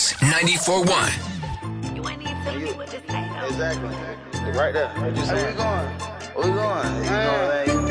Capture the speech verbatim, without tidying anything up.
Mix ninety-four point one. You ain't even telling me what to say, though. Exactly. Right there. What you saying? Where we going? Where we going? You know, man.